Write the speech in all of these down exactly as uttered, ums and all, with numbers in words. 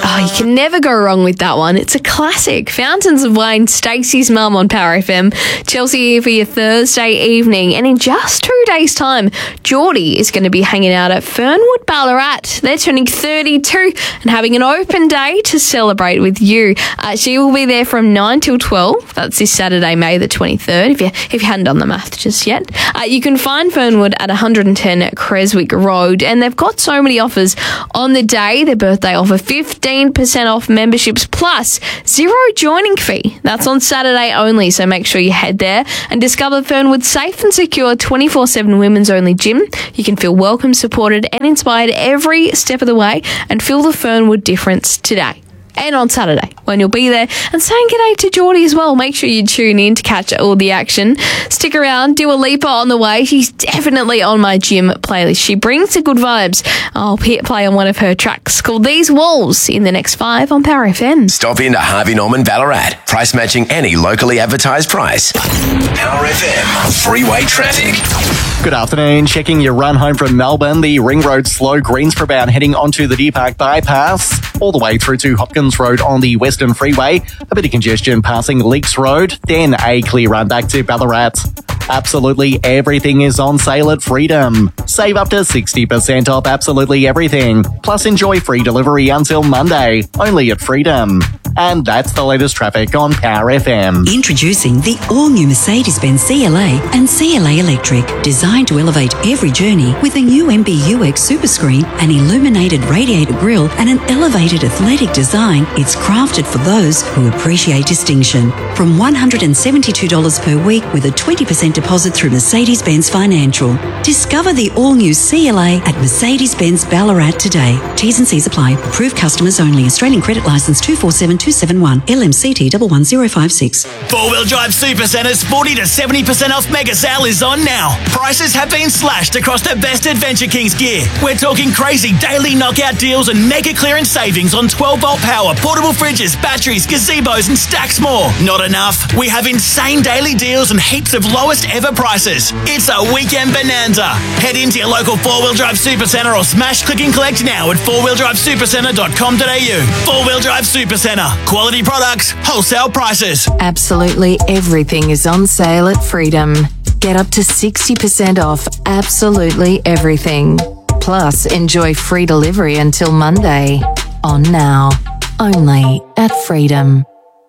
Oh, you can never go wrong with that one. It's a classic. Fountains of Wayne, Stacey's mum on Power F M. Chelsea here for your Thursday evening. And in just two days' time, Geordie is going to be hanging out at Fernwood Ballarat. They're turning thirty-two and having an open day to celebrate with you. Uh, she will be there from nine till twelve. That's this Saturday, May the twenty-third, if you, if you hadn't done the math just yet. Uh, you can find Fernwood at one hundred ten Creswick Road. And they've got so many offers on the day. Their birthday offer, fifteen percent off memberships plus zero joining fee. That's on Saturday only, so make sure you head there and discover Fernwood's safe and secure twenty-four seven women's only gym. You can feel welcome, supported and inspired every step of the way and feel the Fernwood difference today. And on Saturday, when you'll be there and saying g'day to Geordie as well. Make sure you tune in to catch all the action. Stick around, Dua Lipa on the way. She's definitely on my gym playlist. She brings the good vibes. I'll play on one of her tracks called These Walls in the next five on Power F M. Stop into Harvey Norman Ballarat. Price matching any locally advertised price. Power F M. Freeway traffic. Good afternoon. Checking your run home from Melbourne. The Ring Road slow Greensboro bound heading onto the Deer Park bypass all the way through to Hopkins Road on the Western Freeway. A bit of congestion passing Leaks Road, then a clear run back to Ballarat. Absolutely everything is on sale at Freedom. Save up to sixty percent off absolutely everything. Plus enjoy free delivery until Monday, only at Freedom. And that's the latest traffic on Power F M. Introducing the all-new Mercedes-Benz C L A and C L A Electric, designed to elevate every journey with a new M B U X Superscreen, an illuminated radiator grille and an elevated athletic design. It's crafted for those who appreciate distinction. From one hundred seventy-two dollars per week with a twenty percent deposit through Mercedes-Benz Financial. Discover the all-new C L A at Mercedes-Benz Ballarat today. T's and C's apply. Approved customers only. Australian credit licence two four seven two seven one. L M C T one one zero five six. Four-Wheel Drive Supercenter's forty to seventy percent off mega sale is on now. Prices have been slashed across the best Adventure Kings gear. We're talking crazy daily knockout deals and mega clearance savings on twelve volt power, portable fridges, batteries, gazebos and stacks more. Not enough? We have insane daily deals and heaps of lowest ever prices. It's a weekend bonanza. Head into your local Four-Wheel Drive Supercenter or smash click and collect now at four wheel drive supercenter dot com dot a u. Four-Wheel Drive Supercenter. Quality products, wholesale prices. Absolutely everything is on sale at Freedom. Get up to sixty percent off absolutely everything. Plus, enjoy free delivery until Monday. On now. Only at Freedom.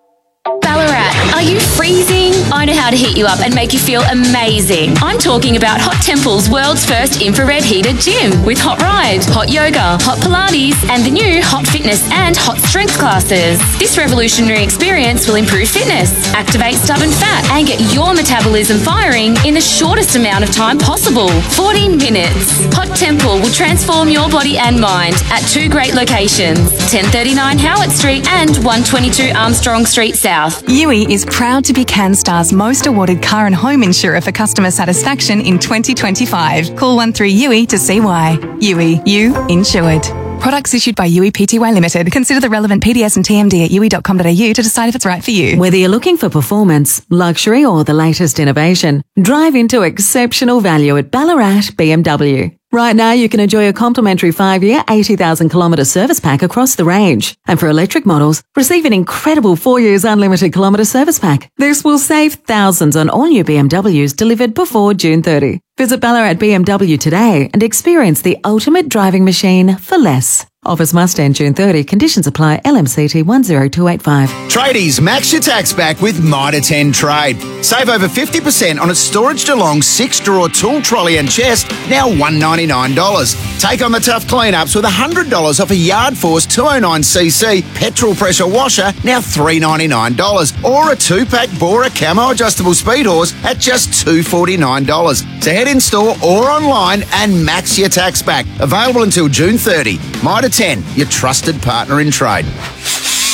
Ballarat, are you freezing? I know how to heat you up and make you feel amazing. I'm talking about Hot Temple's world's first infrared heated gym with Hot Ride, Hot Yoga, Hot Pilates, and the new Hot Fitness and Hot Strength classes. This revolutionary experience will improve fitness, activate stubborn fat, and get your metabolism firing in the shortest amount of time possible, forty minutes. Hot Temple will transform your body and mind at two great locations, ten thirty-nine Howard Street and one twenty-two Armstrong Street South. U I is proud to be CanStar's most awarded car and home insurer for customer satisfaction in twenty twenty-five. Call one three U I to see why. U I, you insured. Products issued by U I Pty Limited. Consider the relevant P D S and T M D at u i dot com dot a u to decide if it's right for you. Whether you're looking for performance, luxury or the latest innovation, drive into exceptional value at Ballarat B M W. Right now, you can enjoy a complimentary five-year, eighty thousand kilometre service pack across the range. And for electric models, receive an incredible four years unlimited kilometre service pack. This will save thousands on all new B M Ws delivered before June thirtieth. Visit Ballarat B M W today and experience the ultimate driving machine for less. Offers must end June thirtieth. Conditions apply. L M C T one zero two eight five. Tradies, max your tax back with Mitre ten Trade. Save over fifty percent on a Storage DeLong six-drawer tool trolley and chest, now one hundred ninety-nine dollars. Take on the tough clean-ups with one hundred dollars off a Yard Force two oh nine c c petrol pressure washer, now three hundred ninety-nine dollars. Or a two-pack Bora Camo adjustable speed horse at just two hundred forty-nine dollars. So head in store or online and max your tax back. Available until June thirtieth. Mitre ten, your trusted partner in trade.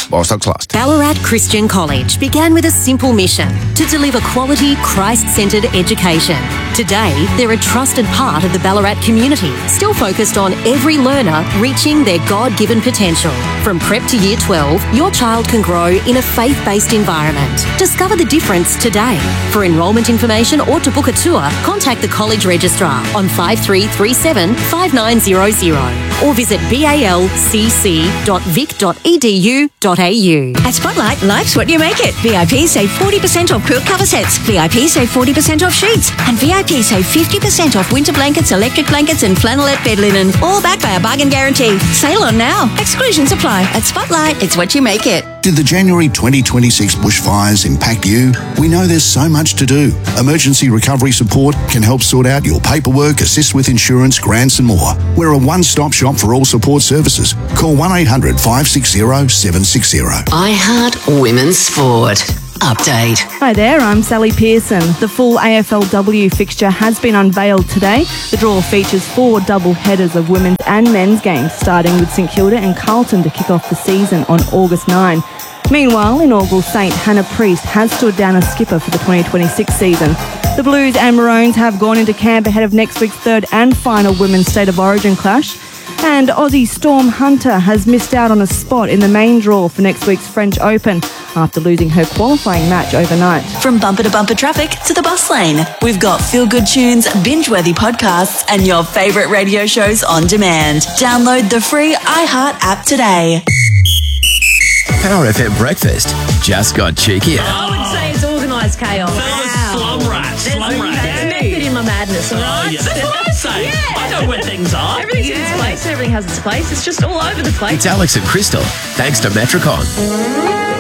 while stocks last. Ballarat Christian College began with a simple mission to deliver quality, Christ-centred education. Today, they're a trusted part of the Ballarat community, still focused on every learner reaching their God-given potential. From prep to year twelve, your child can grow in a faith-based environment. Discover the difference today. For enrolment information or to book a tour, contact the College Registrar on five three three seven, five nine zero zero or visit balcc dot vic dot e d u dot a u. At Spotlight, life's what you make it. V I P save forty percent off quilt cover sets. V I P save forty percent off sheets. And V I P save fifty percent off winter blankets, electric blankets and flannelette bed linen. All backed by a bargain guarantee. Sale on now. Exclusions apply. At Spotlight, it's what you make it. Did the January twenty twenty-six bushfires impact you? We know there's so much to do. Emergency recovery support can help sort out your paperwork, assist with insurance, grants and more. We're a one-stop shop for all support services. Call one eight hundred, five six zero, seven six zero. iHeart Women's Sport. Update. Hi there, I'm Sally Pearson. The full A F L W fixture has been unveiled today. The draw features four double headers of women's and men's games, starting with St Kilda and Carlton to kick off the season on August ninth. Meanwhile, inaugural Saint Hannah Priest has stood down as skipper for the twenty twenty-six season. The Blues and Maroons have gone into camp ahead of next week's third and final Women's State of Origin clash. And Aussie Storm Hunter has missed out on a spot in the main draw for next week's French Open after losing her qualifying match overnight. From bumper to bumper traffic to the bus lane, we've got feel-good tunes, binge-worthy podcasts and your favourite radio shows on demand. Download the free iHeart app today. Power F M Breakfast just got cheekier. I would say it's organised chaos. Slum rat, slum rat. There's method in my madness, all right? Oh, yeah. That's what I say. Yeah. I know where things are. Everything's in its place. Everything has its place. It's just all over the place. It's Alex and Crystal, thanks to Metricon.